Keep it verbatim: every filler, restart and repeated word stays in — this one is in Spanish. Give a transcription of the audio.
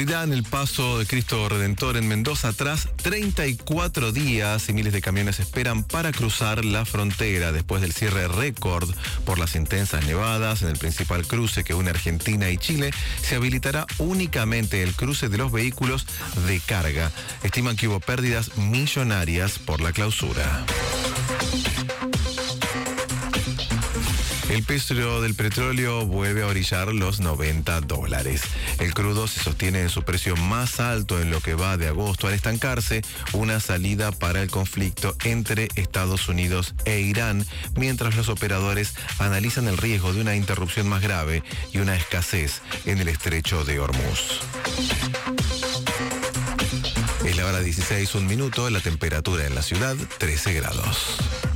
Seguridad en el paso de Cristo Redentor en Mendoza. Tras treinta y cuatro días y miles de camiones esperan para cruzar la frontera después del cierre récord por las intensas nevadas en el principal cruce que une Argentina y Chile. Se habilitará únicamente el cruce de los vehículos de carga. Estiman que hubo pérdidas millonarias por la clausura. El precio del petróleo vuelve a orillar los noventa dólares. El crudo se sostiene en su precio más alto en lo que va de agosto al estancarse una salida para el conflicto entre Estados Unidos e Irán, mientras los operadores analizan el riesgo de una interrupción más grave y una escasez en el estrecho de Hormuz. Es la hora dieciséis, un minuto, la temperatura en la ciudad trece grados.